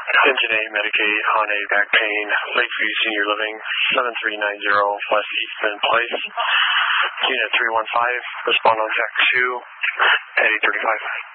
Engine 8, Medicaid, on a back pain, Lakeview Senior Living, 7390 West Eastman Place. Unit 315, respond on Jack 2 at 8:35.